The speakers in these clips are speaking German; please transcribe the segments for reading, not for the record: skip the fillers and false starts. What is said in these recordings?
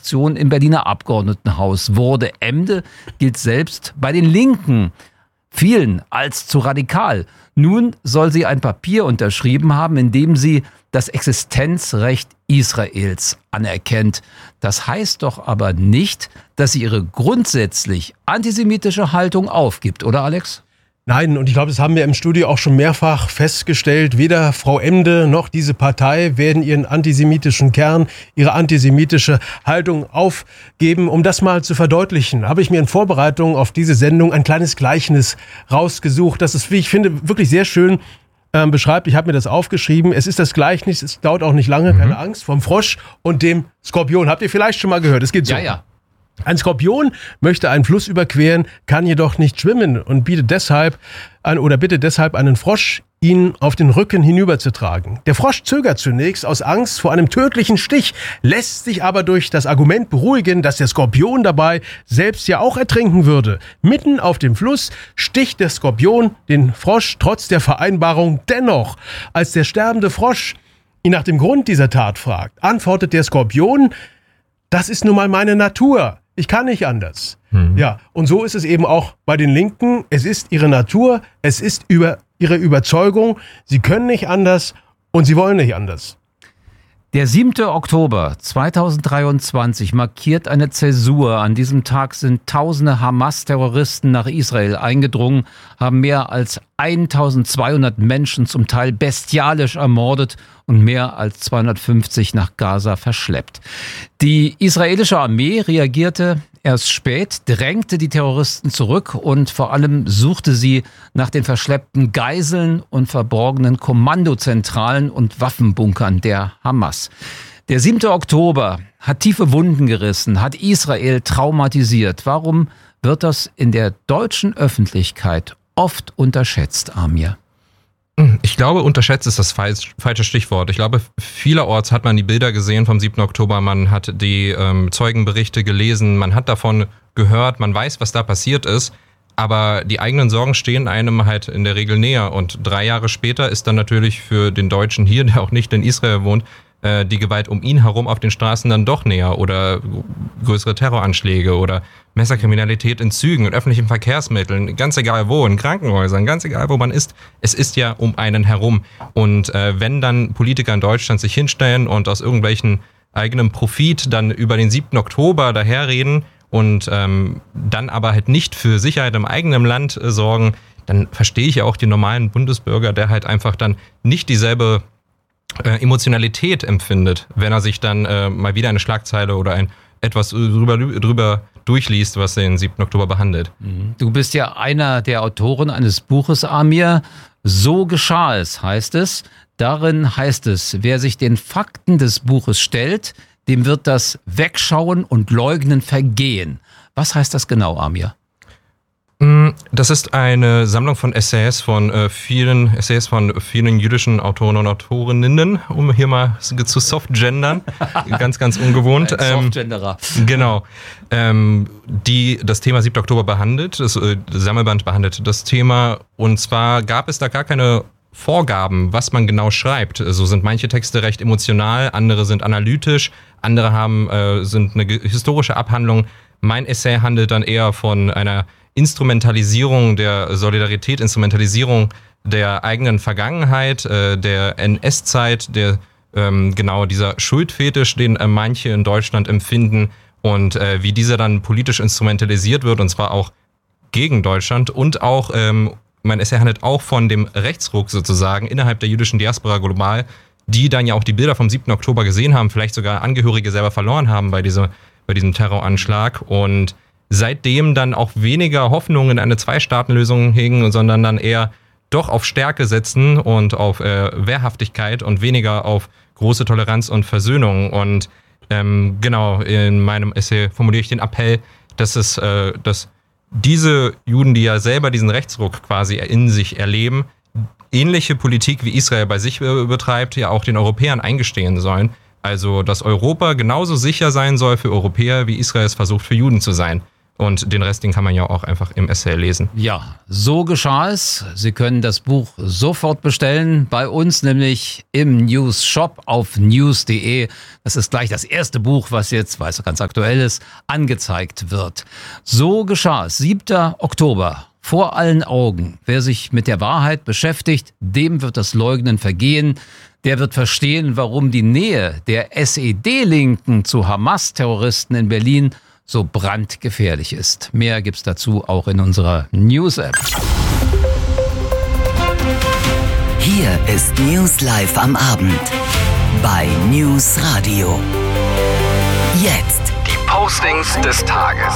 Fraktion im Berliner Abgeordnetenhaus wurde. Emde gilt selbst bei den Linken vielen als zu radikal. Nun soll sie ein Papier unterschrieben haben, in dem sie das Existenzrecht Israels anerkennt. Das heißt doch aber nicht, dass sie ihre grundsätzlich antisemitische Haltung aufgibt, oder Alex? Nein, und ich glaube, das haben wir im Studio auch schon mehrfach festgestellt. Weder Frau Emde noch diese Partei werden ihren antisemitischen Kern, ihre antisemitische Haltung aufgeben. Um das mal zu verdeutlichen, habe ich mir in Vorbereitung auf diese Sendung ein kleines Gleichnis rausgesucht, das es, wie ich finde, wirklich sehr schön beschreibt. Ich habe mir das aufgeschrieben. Es ist das Gleichnis, es dauert auch nicht lange, keine Angst, vom Frosch und dem Skorpion. Habt ihr vielleicht schon mal gehört? Es geht so. Ja. Ein Skorpion möchte einen Fluss überqueren, kann jedoch nicht schwimmen und bittet deshalb einen Frosch, ihn auf den Rücken hinüberzutragen. Der Frosch zögert zunächst aus Angst vor einem tödlichen Stich, lässt sich aber durch das Argument beruhigen, dass der Skorpion dabei selbst ja auch ertrinken würde. Mitten auf dem Fluss sticht der Skorpion den Frosch trotz der Vereinbarung dennoch. Als der sterbende Frosch ihn nach dem Grund dieser Tat fragt, antwortet der Skorpion: Das ist nun mal meine Natur. Ich kann nicht anders. Ja, und so ist es eben auch bei den Linken. Es ist ihre Natur, es ist ihre Überzeugung. Sie können nicht anders und sie wollen nicht anders. Der 7. Oktober 2023 markiert eine Zäsur. An diesem Tag sind tausende Hamas-Terroristen nach Israel eingedrungen, haben mehr als 1200 Menschen zum Teil bestialisch ermordet und mehr als 250 nach Gaza verschleppt. Die israelische Armee reagierte erst spät, drängte die Terroristen zurück und vor allem suchte sie nach den verschleppten Geiseln und verborgenen Kommandozentralen und Waffenbunkern der Hamas. Der 7. Oktober hat tiefe Wunden gerissen, hat Israel traumatisiert. Warum wird das in der deutschen Öffentlichkeit oft unterschätzt, Amir? Ich glaube, unterschätzt ist das falsche Stichwort. Ich glaube, vielerorts hat man die Bilder gesehen vom 7. Oktober, man hat die Zeugenberichte gelesen, man hat davon gehört, man weiß, was da passiert ist, aber die eigenen Sorgen stehen einem halt in der Regel näher. Und 3 Jahre später ist dann natürlich für den Deutschen hier, der auch nicht in Israel wohnt, die Gewalt um ihn herum auf den Straßen dann doch näher oder größere Terroranschläge oder Messerkriminalität in Zügen und öffentlichen Verkehrsmitteln, ganz egal wo, in Krankenhäusern, ganz egal wo man ist, es ist ja um einen herum. Und wenn dann Politiker in Deutschland sich hinstellen und aus irgendwelchen eigenem Profit dann über den 7. Oktober daherreden und dann aber halt nicht für Sicherheit im eigenen Land sorgen, dann verstehe ich ja auch den normalen Bundesbürger, der halt einfach dann nicht dieselbe Emotionalität empfindet, wenn er sich dann mal wieder eine Schlagzeile oder etwas drüber durchliest, was den 7. Oktober behandelt. Du bist ja einer der Autoren eines Buches, Amir. So geschah es, heißt es. Darin heißt es, wer sich den Fakten des Buches stellt, dem wird das Wegschauen und Leugnen vergehen. Was heißt das genau, Amir? Das ist eine Sammlung von Essays von vielen jüdischen Autoren und Autorinnen, um hier mal zu softgendern, ganz, ganz ungewohnt. Softgenderer. Genau. Die das Thema 7. Oktober behandelt, das Sammelband behandelt das Thema, und zwar gab es da gar keine Vorgaben, was man genau schreibt. So sind manche Texte recht emotional, andere sind analytisch, andere sind eine historische Abhandlung. Mein Essay handelt dann eher von einer Instrumentalisierung der Solidarität, Instrumentalisierung der eigenen Vergangenheit, der NS-Zeit, dieser Schuldfetisch, den manche in Deutschland empfinden und wie dieser dann politisch instrumentalisiert wird, und zwar auch gegen Deutschland. Und auch, mein Essay handelt auch von dem Rechtsruck sozusagen innerhalb der jüdischen Diaspora global, die dann ja auch die Bilder vom 7. Oktober gesehen haben, vielleicht sogar Angehörige selber verloren haben bei diesem Terroranschlag und seitdem dann auch weniger Hoffnung in eine Zwei-Staaten-Lösung hegen, sondern dann eher doch auf Stärke setzen und auf Wehrhaftigkeit und weniger auf große Toleranz und Versöhnung. Und in meinem Essay formuliere ich den Appell, dass diese Juden, die ja selber diesen Rechtsruck quasi in sich erleben, ähnliche Politik wie Israel bei sich betreibt, ja auch den Europäern eingestehen sollen. Also, dass Europa genauso sicher sein soll für Europäer, wie Israel es versucht für Juden zu sein. Und den Rest, den kann man ja auch einfach im Essay lesen. Ja, so geschah es. Sie können das Buch sofort bestellen, bei uns nämlich im News-Shop auf news.de. Das ist gleich das erste Buch, was jetzt, weil es ganz aktuell ist, angezeigt wird. So geschah es, 7. Oktober. Vor allen Augen. Wer sich mit der Wahrheit beschäftigt, dem wird das Leugnen vergehen. Der wird verstehen, warum die Nähe der SED-Linken zu Hamas-Terroristen in Berlin so brandgefährlich ist. Mehr gibt's dazu auch in unserer News-App. Hier ist News Live am Abend bei News Radio. Jetzt die Postings des Tages.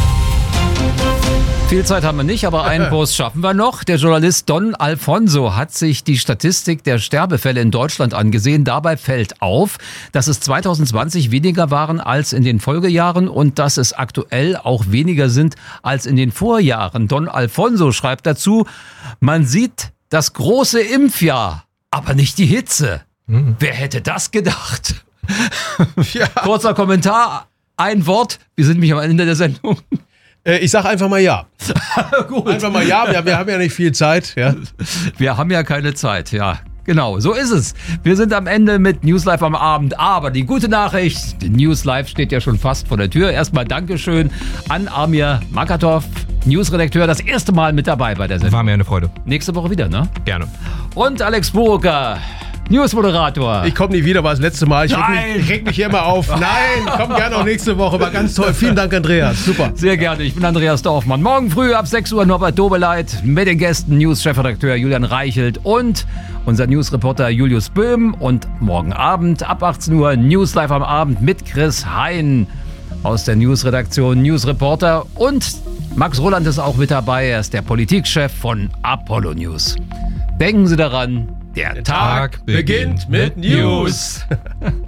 Viel Zeit haben wir nicht, aber einen Post schaffen wir noch. Der Journalist Don Alfonso hat sich die Statistik der Sterbefälle in Deutschland angesehen. Dabei fällt auf, dass es 2020 weniger waren als in den Folgejahren und dass es aktuell auch weniger sind als in den Vorjahren. Don Alfonso schreibt dazu, man sieht das große Impfjahr, aber nicht die Hitze. Wer hätte das gedacht? Ja. Kurzer Kommentar, ein Wort. Wir sind nämlich am Ende der Sendung. Ich sag einfach mal ja. Gut. Einfach mal ja, wir haben ja nicht viel Zeit. Ja. Wir haben ja keine Zeit, ja. Genau, so ist es. Wir sind am Ende mit News Live am Abend. Aber die gute Nachricht, News Live steht ja schon fast vor der Tür. Erstmal Dankeschön an Amir Makatov, Newsredakteur, das erste Mal mit dabei bei der Sendung. War mir eine Freude. Nächste Woche wieder, ne? Gerne. Und Alex Burucker, Newsmoderator. Ich komme nie wieder, war das letzte Mal. Ich Nein. reg mich hier immer auf. Nein, komm gerne auch nächste Woche. War ganz toll. Vielen Dank, Andreas. Super. Sehr gerne, ich bin Andreas Dorfmann. Morgen früh ab 6 Uhr Norbert Dobeleit mit den Gästen News-Chefredakteur Julian Reichelt und unser Newsreporter Julius Böhm. Und morgen Abend ab 18 Uhr News Live am Abend mit Chris Hein aus der Newsredaktion Newsreporter. Und Max Roland ist auch mit dabei. Er ist der Politikchef von Apollo News. Denken Sie daran, der Tag beginnt mit News.